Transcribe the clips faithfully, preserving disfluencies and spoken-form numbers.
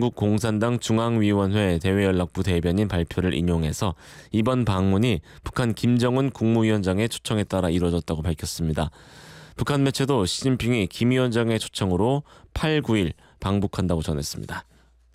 중국공산당 중앙위원회 대외연락부 대변인 발표를 인용해서 이번 방문이 북한 김정은 국무위원장의 초청에 따라 이루어졌다고 밝혔습니다. 북한 매체도 시진핑이 김 위원장의 초청으로 팔, 구일 방북한다고 전했습니다.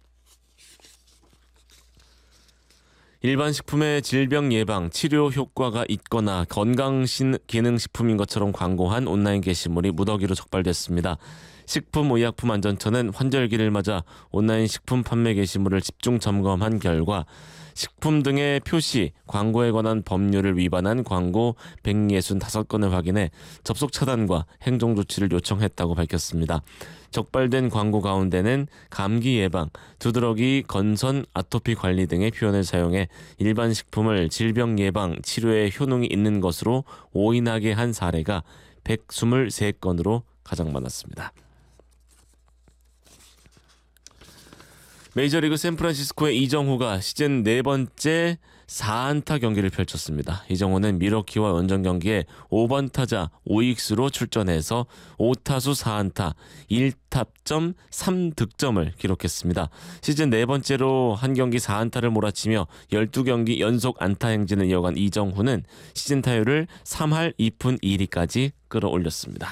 일반 식품의 질병 예방, 치료 효과가 있거나 건강기능식품인 것처럼 광고한 온라인 게시물이 무더기로 적발됐습니다. 식품의약품안전처는 환절기를 맞아 온라인 식품 판매 게시물을 집중 점검한 결과 식품 등의 표시, 광고에 관한 법률을 위반한 광고 백육십오 건을 확인해 접속 차단과 행정 조치를 요청했다고 밝혔습니다. 적발된 광고 가운데는 감기 예방, 두드러기, 건선, 아토피 관리 등의 표현을 사용해 일반 식품을 질병 예방, 치료에 효능이 있는 것으로 오인하게 한 사례가 백이십삼 건으로 가장 많았습니다. 메이저리그 샌프란시스코의 이정후가 시즌 네 번째 사 안타 경기를 펼쳤습니다. 이정후는 미러키와 원정 경기에 오 번 타자 오익수로 출전해서 오 타수 사 안타 일 타점 삼 득점을 기록했습니다. 시즌 네 번째로 한 경기 사 안타를 몰아치며 열두 경기 연속 안타 행진을 이어간 이정후는 시즌 타율을 삼 할 이 푼 일 리까지 끌어올렸습니다.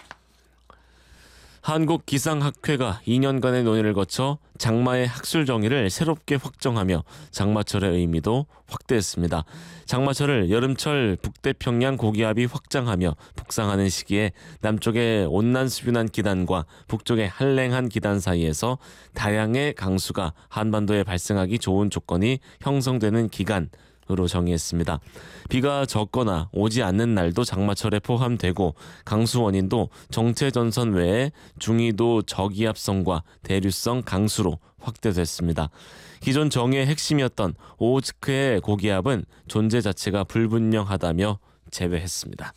한국기상학회가 이 년간의 논의를 거쳐 장마의 학술 정의를 새롭게 확정하며 장마철의 의미도 확대했습니다. 장마철을 여름철 북태평양 고기압이 확장하며 북상하는 시기에 남쪽의 온난수변한 기단과 북쪽의 한랭한 기단 사이에서 다량의 강수가 한반도에 발생하기 좋은 조건이 형성되는 기간 으로 정의했습니다. 비가 적거나 오지 않는 날도 장마철에 포함되고 강수 원인도 정체전선 외에 중위도 저기압성과 대류성 강수로 확대됐습니다. 기존 정의의 핵심이었던 오호츠크의 고기압은 존재 자체가 불분명하다며 제외했습니다.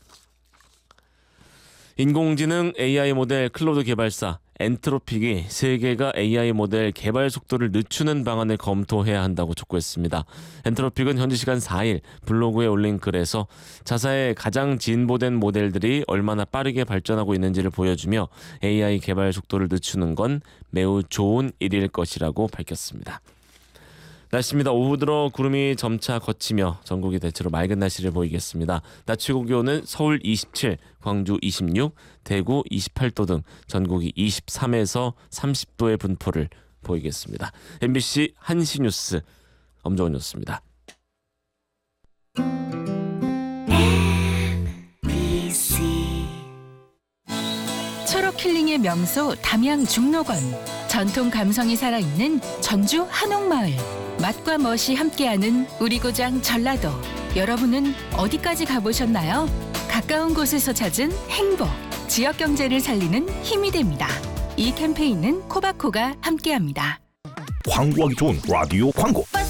인공지능 에이아이 모델 클로드 개발사 엔트로픽이 세계가 에이아이 모델 개발 속도를 늦추는 방안을 검토해야 한다고 촉구했습니다. 엔트로픽은 현지 시간 사 일 블로그에 올린 글에서 자사의 가장 진보된 모델들이 얼마나 빠르게 발전하고 있는지를 보여주며 에이아이 개발 속도를 늦추는 건 매우 좋은 일일 것이라고 밝혔습니다. 날씨입니다. 오후 들어 구름이 점차 걷히며 전국이 대체로 맑은 날씨를 보이겠습니다. 낮 최고 기온은 서울 이십칠, 광주 이십육, 대구 이십팔 도 등 전국이 이십삼에서 삼십 도의 분포를 보이겠습니다. 엠비씨 한시 뉴스 엄정원 뉴스입니다. 초록 힐링의 명소 담양 중록원, 전통 감성이 살아있는 전주 한옥마을, 맛과 멋이 함께하는 우리 고장 전라도. 여러분은 어디까지 가보셨나요? 가까운 곳에서 찾은 행복, 지역 경제를 살리는 힘이 됩니다. 이 캠페인은 코바코가 함께합니다. 광고하기 좋은 라디오 광고.